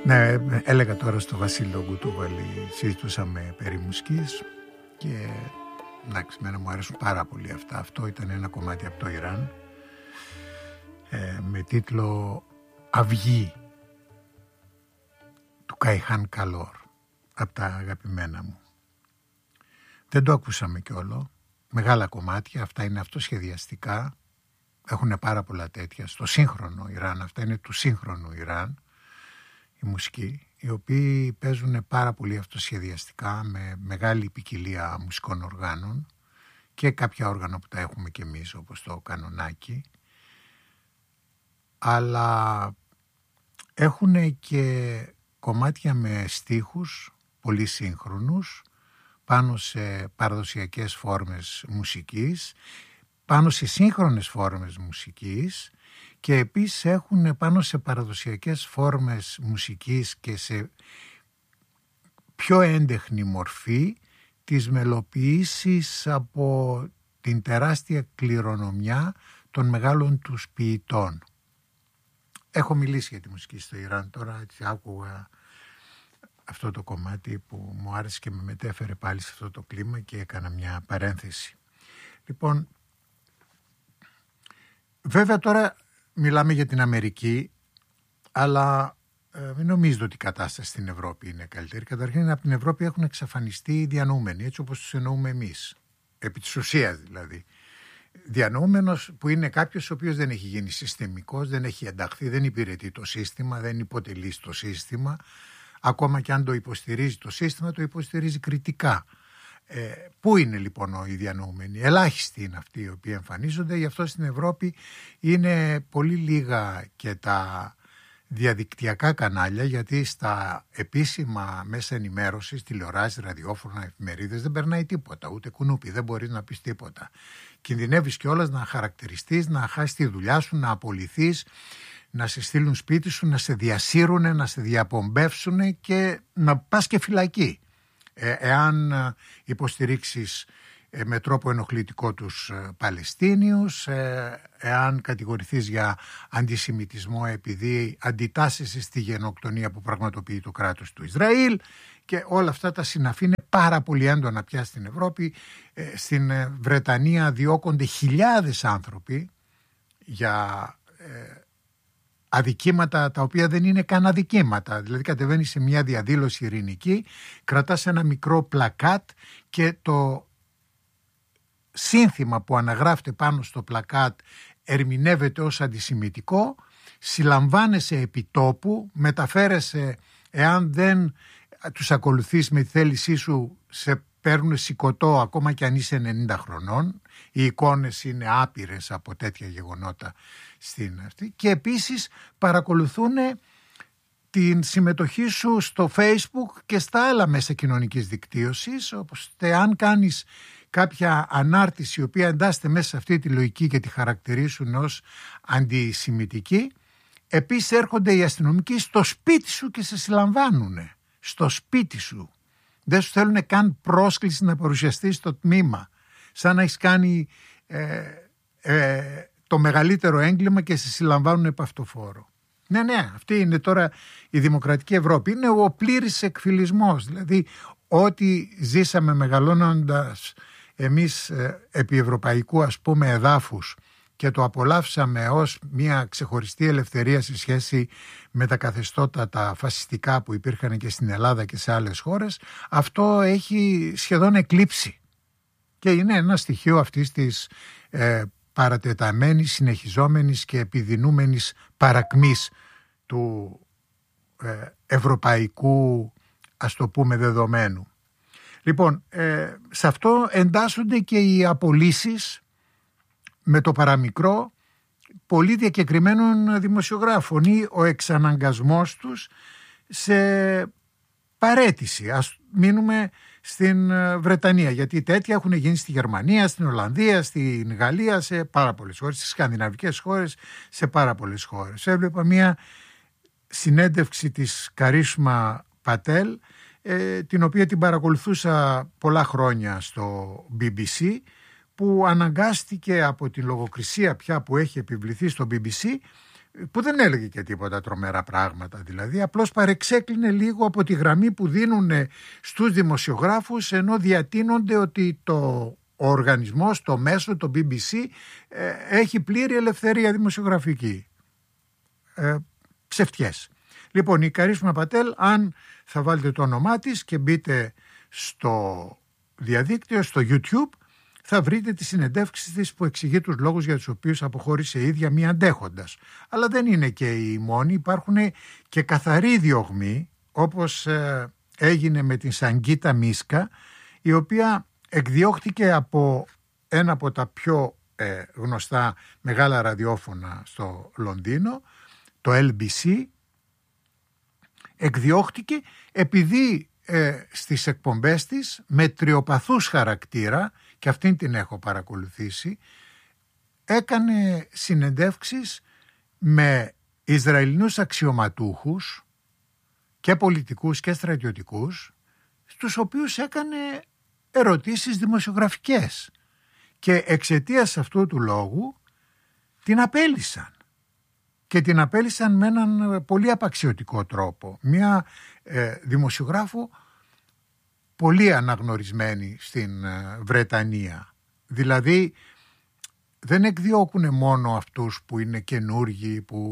Ναι, έλεγα τώρα στο Βασίλειο Κουτούβαλη, συζητούσαμε περί μουσικής και εντάξει, μένα μου αρέσουν πάρα πολύ αυτά. Αυτό ήταν ένα κομμάτι από το Ιράν με τίτλο «Αυγή» του Καϊχάν Καλόρ, από τα αγαπημένα μου. Δεν το ακούσαμε κιόλο, μεγάλα κομμάτια, αυτά είναι αυτοσχεδιαστικά, έχουν πάρα πολλά τέτοια στο σύγχρονο Ιράν, αυτά είναι του σύγχρονου Ιράν, η μουσική, οι οποίοι παίζουν πάρα πολύ αυτοσχεδιαστικά με μεγάλη ποικιλία μουσικών οργάνων και κάποια όργανα που τα έχουμε κι εμείς όπως το κανονάκι, αλλά έχουν και κομμάτια με στίχους πολύ σύγχρονους πάνω σε παραδοσιακές φόρμες μουσικής, πάνω σε σύγχρονες φόρμες μουσικής και επίσης έχουν πάνω σε παραδοσιακές φόρμες μουσικής και σε πιο έντεχνη μορφή τις μελοποιήσεις από την τεράστια κληρονομιά των μεγάλων τους ποιητών. Έχω μιλήσει για τη μουσική στο Ιράν, τώρα έτσι άκουγα αυτό το κομμάτι που μου άρεσε και με μετέφερε πάλι σε αυτό το κλίμα και έκανα μια παρένθεση. Λοιπόν, βέβαια τώρα μιλάμε για την Αμερική, αλλά μην νομίζετε ότι η κατάσταση στην Ευρώπη είναι καλύτερη. Καταρχήν από την Ευρώπη έχουν εξαφανιστεί οι διανοούμενοι, έτσι όπως τους εννοούμε εμείς, επί της ουσίας δηλαδή. Διανοούμενος που είναι κάποιος ο οποίος δεν έχει γίνει συστημικός, δεν έχει ενταχθεί, δεν υπηρετεί το σύστημα, δεν υποτελεί στο σύστημα. Ακόμα και αν το υποστηρίζει το σύστημα, το υποστηρίζει κριτικά. Πού είναι λοιπόν οι διανοούμενοι? Ελάχιστοι είναι αυτοί οι οποίοι εμφανίζονται, γι' αυτό στην Ευρώπη είναι πολύ λίγα και τα διαδικτυακά κανάλια, γιατί στα επίσημα μέσα ενημέρωσης, τηλεοράσεις, ραδιόφωνα, εφημερίδες δεν περνάει τίποτα, ούτε κουνούπι, δεν μπορείς να πεις τίποτα. Κινδυνεύεις κιόλας να χαρακτηριστείς, να χάσεις τη δουλειά σου, να απολυθείς, να σε στείλουν σπίτι σου, να σε διασύρουνε, να σε διαπομπεύσουν και να πας και φυλακή. Εάν υποστηρίξεις με τρόπο ενοχλητικό τους Παλαιστίνιους, εάν κατηγορηθείς για αντισημιτισμό επειδή αντιτάσσεσαι στη γενοκτονία που πραγματοποιεί το κράτος του Ισραήλ, και όλα αυτά τα συναφή είναι πάρα πολύ έντονα πια στην Ευρώπη. Στην Βρετανία διώκονται χιλιάδες άνθρωποι για αδικήματα τα οποία δεν είναι καν αδικήματα. Δηλαδή κατεβαίνεις σε μια διαδήλωση ειρηνική, κρατάς ένα μικρό πλακάτ και το σύνθημα που αναγράφεται πάνω στο πλακάτ ερμηνεύεται ως αντισημιτικό, συλλαμβάνεσαι επί τόπου, μεταφέρεσαι, εάν δεν τους ακολουθείς με τη θέλησή σου, σε παίρνουν σηκωτό ακόμα και αν είσαι 90 χρονών. Οι εικόνες είναι άπειρες από τέτοια γεγονότα στην αυτή. Και επίσης παρακολουθούν την συμμετοχή σου στο Facebook και στα άλλα μέσα κοινωνικής δικτύωσης, όπως αν κάνεις κάποια ανάρτηση η οποία εντάσσεται μέσα σε αυτή τη λογική και τη χαρακτηρίσουν ως αντισημιτική, επίσης έρχονται οι αστυνομικοί στο σπίτι σου και σε συλλαμβάνουν. Στο σπίτι σου. Δεν σου θέλουν καν πρόσκληση να παρουσιαστείς στο τμήμα. Σαν να έχεις κάνει το μεγαλύτερο έγκλημα και σε συλλαμβάνουν επ' αυτοφόρο. Ναι, αυτή είναι τώρα η δημοκρατική Ευρώπη. Είναι ο πλήρης εκφυλισμός. Δηλαδή, ό,τι ζήσαμε μεγαλώνοντας εμείς επί ευρωπαϊκού ας πούμε εδάφους και το απολαύσαμε ως μια ξεχωριστή ελευθερία σε σχέση με τα καθεστώτα τα φασιστικά που υπήρχαν και στην Ελλάδα και σε άλλες χώρες, αυτό έχει σχεδόν εκλείψει. Και είναι ένα στοιχείο αυτής της παρατεταμένης, συνεχιζόμενης και επιδεινούμενης παρακμής του ευρωπαϊκού, ας το πούμε, δεδομένου. Λοιπόν, σε αυτό εντάσσονται και οι απολύσεις με το παραμικρό πολύ διακεκριμένων δημοσιογράφων ή ο εξαναγκασμός τους σε παραίτηση. Ας μείνουμε στην Βρετανία, γιατί τέτοια έχουν γίνει στη Γερμανία, στην Ολλανδία, στην Γαλλία, σε πάρα πολλές χώρες, στις σκανδιναβικές χώρες, σε πάρα πολλές χώρες. Έβλεπα μια συνέντευξη της Καρίσμα Πατέλ, την οποία την παρακολουθούσα πολλά χρόνια στο BBC, που αναγκάστηκε από τη λογοκρισία πια που έχει επιβληθεί στο BBC που δεν έλεγε και τίποτα τρομερά πράγματα δηλαδή, απλώς παρεξέκλεινε λίγο από τη γραμμή που δίνουν στους δημοσιογράφους, ενώ διατείνονται ότι ο οργανισμός, το μέσο, το BBC έχει πλήρη ελευθερία δημοσιογραφική. Ψευτιές. Λοιπόν, η Καρίσμα Πατέλ, αν θα βάλετε το όνομά της και μπείτε στο διαδίκτυο, στο YouTube, θα βρείτε τις συνεντεύξεις της που εξηγεί τους λόγους για τους οποίους αποχώρησε η ίδια μη αντέχοντας. Αλλά δεν είναι και οι μόνοι, υπάρχουν και καθαροί διωγμοί, όπως έγινε με την Σαγκίτα Μίσκα, η οποία εκδιώχτηκε από ένα από τα πιο γνωστά μεγάλα ραδιόφωνα στο Λονδίνο, το LBC. Εκδιώχτηκε επειδή στις εκπομπές της με τριοπαθούς χαρακτήρα, και αυτήν την έχω παρακολουθήσει, έκανε συνεντεύξεις με Ισραηλινούς αξιωματούχους και πολιτικούς και στρατιωτικούς, στους οποίους έκανε ερωτήσεις δημοσιογραφικές, και εξαιτίας αυτού του λόγου την απέλυσαν. Και την απέλυσαν με έναν πολύ απαξιωτικό τρόπο. Μια δημοσιογράφο πολύ αναγνωρισμένη στην Βρετανία. Δηλαδή δεν εκδιώκουν μόνο αυτούς που είναι καινούργοι, που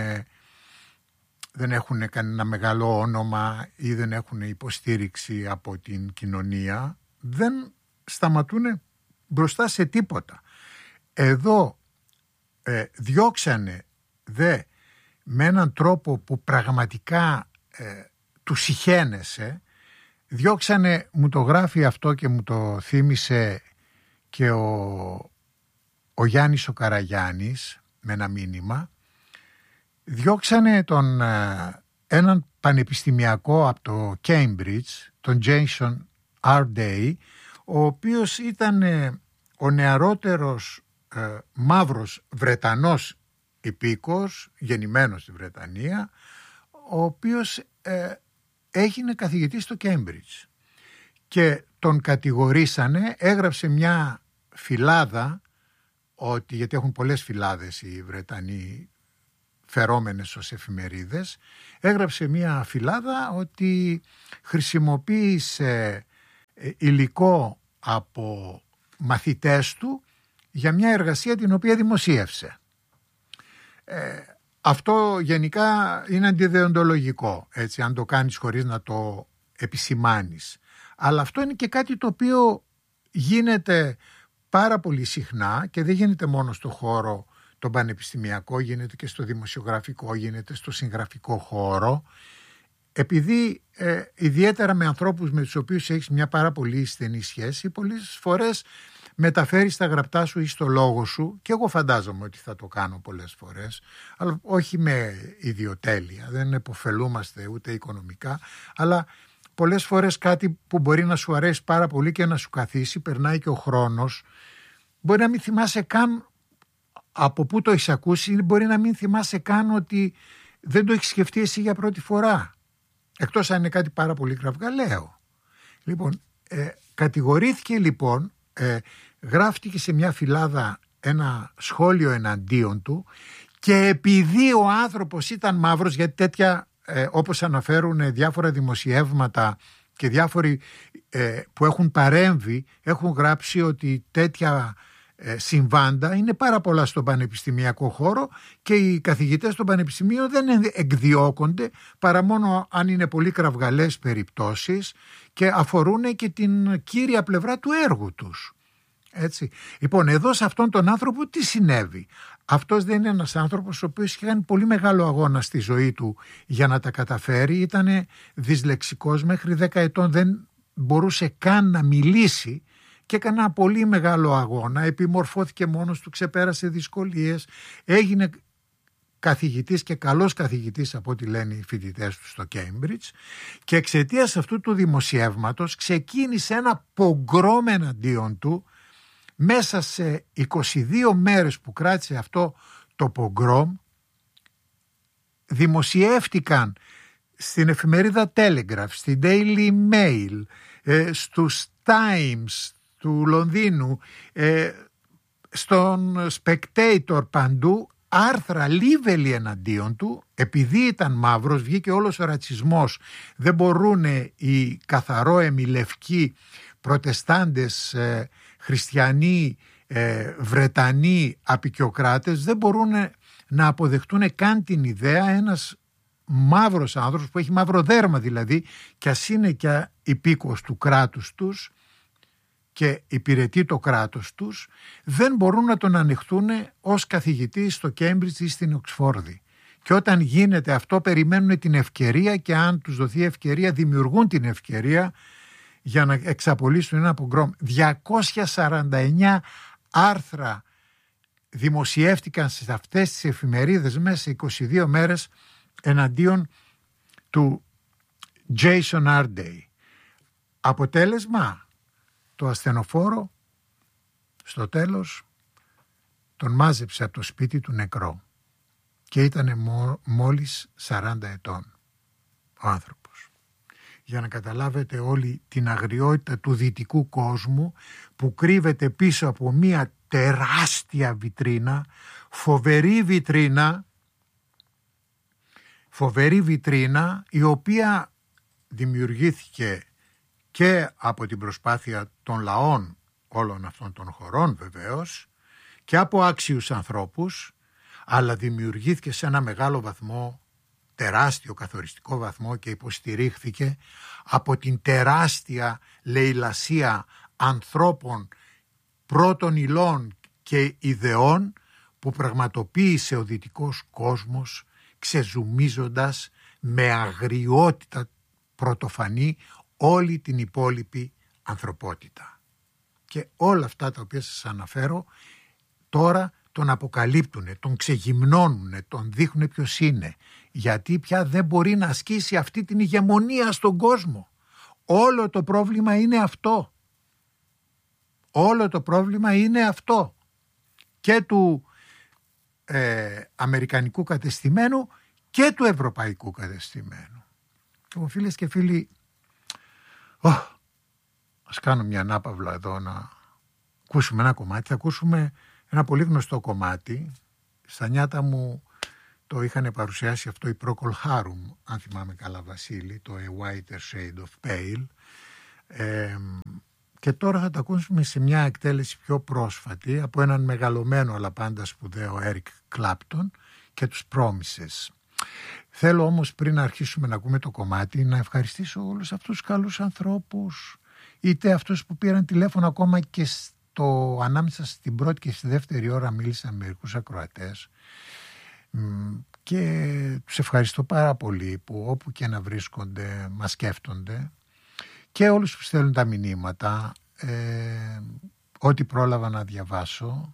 δεν έχουν κανένα μεγάλο όνομα ή δεν έχουν υποστήριξη από την κοινωνία. Δεν σταματούν μπροστά σε τίποτα. Εδώ διώξανε με έναν τρόπο που πραγματικά του συχαίνεσαι. Διώξανε, μου το γράφει αυτό και μου το θύμισε και ο Γιάννης ο Καραγιάννης με ένα μήνυμα. Διώξανε έναν πανεπιστημιακό από το Cambridge, τον Jason R. Day, ο οποίος ήταν ο νεαρότερος μαύρος Βρετανός υπήκος, γεννημένος στη Βρετανία, ο οποίος έγινε καθηγητής στο Cambridge, και τον κατηγορήσανε, έγραψε μια φυλάδα, γιατί έχουν πολλές φυλάδες οι Βρετανοί φερόμενες ως εφημερίδες, έγραψε μια φυλάδα ότι χρησιμοποίησε υλικό από μαθητές του για μια εργασία την οποία δημοσίευσε. Αυτό γενικά είναι αντιδεοντολογικό, έτσι, αν το κάνεις χωρίς να το επισημάνεις. Αλλά αυτό είναι και κάτι το οποίο γίνεται πάρα πολύ συχνά, και δεν γίνεται μόνο στο χώρο τον πανεπιστημιακό, γίνεται και στο δημοσιογραφικό, γίνεται στο συγγραφικό χώρο. Επειδή ιδιαίτερα με ανθρώπους με τους οποίους έχεις μια πάρα πολύ στενή σχέση, πολλές φορές μεταφέρεις τα γραπτά σου ή στο λόγο σου, και εγώ φαντάζομαι ότι θα το κάνω πολλές φορές, αλλά όχι με ιδιοτέλεια, δεν επωφελούμαστε ούτε οικονομικά, αλλά πολλές φορές κάτι που μπορεί να σου αρέσει πάρα πολύ και να σου καθίσει, περνάει και ο χρόνος, μπορεί να μην θυμάσαι καν από πού το έχεις ακούσει, ή μπορεί να μην θυμάσαι καν ότι δεν το έχεις σκεφτεί εσύ για πρώτη φορά, εκτός αν είναι κάτι πάρα πολύ κραυγαλαίο. Λοιπόν, κατηγορήθηκε λοιπόν, γράφτηκε σε μια φυλάδα ένα σχόλιο εναντίον του, και επειδή ο άνθρωπος ήταν μαύρος, γιατί τέτοια, όπως αναφέρουν διάφορα δημοσιεύματα και διάφοροι που έχουν παρέμβει, έχουν γράψει ότι τέτοια συμβάντα είναι πάρα πολλά στον πανεπιστημιακό χώρο, και οι καθηγητές των πανεπιστημίων δεν εκδιώκονται παρά μόνο αν είναι πολύ κραυγαλές περιπτώσεις και αφορούν και την κύρια πλευρά του έργου τους. Έτσι. Λοιπόν, εδώ σε αυτόν τον άνθρωπο τι συνέβη? Αυτός δεν είναι ένας άνθρωπος ο οποίος είχε κάνει πολύ μεγάλο αγώνα στη ζωή του για να τα καταφέρει. Ήταν δυσλεξικός, μέχρι 10 ετών δεν μπορούσε καν να μιλήσει, και έκανε ένα πολύ μεγάλο αγώνα, επιμορφώθηκε μόνος του, ξεπέρασε δυσκολίες, έγινε καθηγητής, και καλός καθηγητής από ό,τι λένε οι φοιτητές του στο Cambridge, και εξαιτίας αυτού του δημοσιεύματος ξεκίνησε ένα πογκρόμ εναντίον του. Μέσα σε 22 μέρες που κράτησε αυτό το πογκρόμ, δημοσιεύτηκαν στην εφημερίδα Telegraph, στην Daily Mail, στους Times του Λονδίνου, στον Spectator, παντού, άρθρα λίβελοι εναντίον του, επειδή ήταν μαύρος, βγήκε όλος ο ρατσισμός. Δεν μπορούν οι καθαρόαιμοι λευκοί προτεστάντες, χριστιανοί, Βρετανοί απικιοκράτες, δεν μπορούν να αποδεχτούν καν την ιδέα ένας μαύρος άνθρωπος που έχει μαύρο δέρμα δηλαδή, και ας είναι και υπήκοος του κράτους τους και υπηρετεί το κράτος τους, δεν μπορούν να τον ανοιχτούν ως καθηγητή στο Κέμπριτζ ή στην Οξφόρδη. Και όταν γίνεται αυτό περιμένουν την ευκαιρία, και αν τους δοθεί ευκαιρία δημιουργούν την ευκαιρία για να εξαπολύσουν ένα πογκρόμ. 249 άρθρα δημοσιεύτηκαν σε αυτές τις εφημερίδες μέσα σε 22 μέρες εναντίον του Jason Arday. Αποτέλεσμα, το ασθενοφόρο στο τέλος τον μάζεψε από το σπίτι του νεκρό και ήταν μόλις 40 ετών ο άνθρωπος. Για να καταλάβετε όλη την αγριότητα του δυτικού κόσμου που κρύβεται πίσω από μια τεράστια βιτρίνα, φοβερή βιτρίνα η οποία δημιουργήθηκε και από την προσπάθεια των λαών όλων αυτών των χωρών βεβαίως και από άξιους ανθρώπους, αλλά δημιουργήθηκε σε ένα μεγάλο βαθμό, τεράστιο καθοριστικό βαθμό, και υποστηρίχθηκε από την τεράστια λαιλασία ανθρώπων πρώτων υλών και ιδεών που πραγματοποίησε ο δυτικός κόσμος, ξεζουμίζοντας με αγριότητα πρωτοφανή όλη την υπόλοιπη ανθρωπότητα. Και όλα αυτά τα οποία σας αναφέρω τώρα τον αποκαλύπτουν, τον ξεγυμνώνουν, τον δείχνουν ποιος είναι, γιατί πια δεν μπορεί να ασκήσει αυτή την ηγεμονία στον κόσμο. Όλο το πρόβλημα είναι αυτό. Όλο το πρόβλημα είναι αυτό. Και του αμερικανικού κατεστημένου και του ευρωπαϊκού κατεστημένου. Λοιπόν, φίλες και φίλοι, ας κάνω μια ανάπαυλα εδώ να ακούσουμε ένα κομμάτι. Θα ακούσουμε ένα πολύ γνωστό κομμάτι. Στα νιάτα μου το είχαν παρουσιάσει αυτό η Procol Harum, αν θυμάμαι καλά, Βασίλη, το A Whiter Shade of Pale. Και τώρα θα το ακούσουμε σε μια εκτέλεση πιο πρόσφατη από έναν μεγαλωμένο αλλά πάντα σπουδαίο Eric Clapton και τους Promises. Θέλω όμως, πριν να αρχίσουμε να ακούμε το κομμάτι, να ευχαριστήσω όλους αυτούς τους καλούς ανθρώπους, είτε αυτούς που πήραν τηλέφωνο, ακόμα και ανάμεσα στην πρώτη και στη δεύτερη ώρα μίλησα με μερικούς ακροατές, και τους ευχαριστώ πάρα πολύ που όπου και να βρίσκονται μας σκέφτονται, και όλους που στέλνουν τα μηνύματα, ό,τι πρόλαβα να διαβάσω.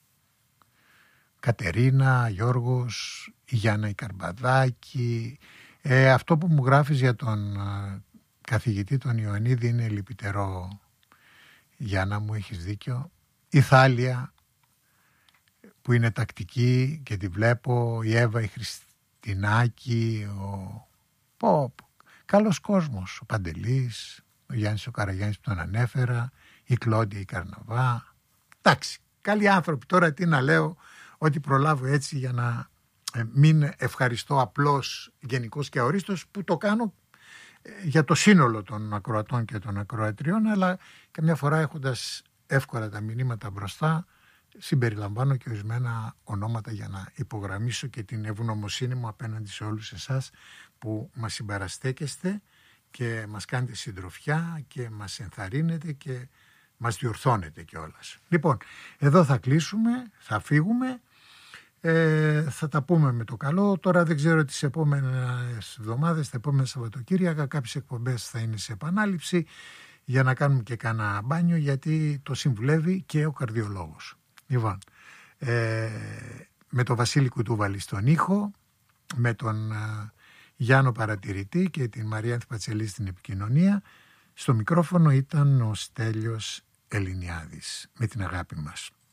Κατερίνα, Γιώργος, η Γιάννα η Καρμπαδάκη. Αυτό που μου γράφεις για τον καθηγητή τον Ιωαννίδη είναι λυπητερό, Γιάννα μου, έχεις δίκιο. Η Θάλια που είναι τακτική και τη βλέπω, η Εύα η Χριστινάκη, καλός κόσμος, ο Παντελής, ο Γιάννης ο Καραγιάννης που τον ανέφερα, η Κλόντια η Καρναβά. Εντάξει, καλοί άνθρωποι. Τώρα τι να λέω, ό,τι προλάβω έτσι, για να μην ευχαριστώ απλώς γενικώς και αορίστως, που το κάνω για το σύνολο των ακροατών και των ακροατριών, αλλά καμιά φορά έχοντας εύκολα τα μηνύματα μπροστά, συμπεριλαμβάνω και ορισμένα ονόματα για να υπογραμμίσω και την ευγνωμοσύνη μου απέναντι σε όλους εσάς που μας συμπαραστέκεστε και μας κάνετε συντροφιά και μας ενθαρρύνετε και μας διορθώνετε κιόλας. Λοιπόν, εδώ θα κλείσουμε, θα φύγουμε, θα τα πούμε με το καλό. Τώρα δεν ξέρω τις επόμενες εβδομάδες, τα επόμενα Σαββατοκύριακα, κάποιες εκπομπές θα είναι σε επανάληψη για να κάνουμε και κάνα μπάνιο, γιατί το συμβουλεύει και ο καρδιολόγος. Λοιπόν, με τον Βασίλη Κουτούβαλη στον ήχο, με τον Γιάννο Παρατηρητή και την Μαρία Πατσελή στην επικοινωνία. Στο μικρόφωνο ήταν ο Στέλιος Ελληνιάδης. Με την αγάπη μας.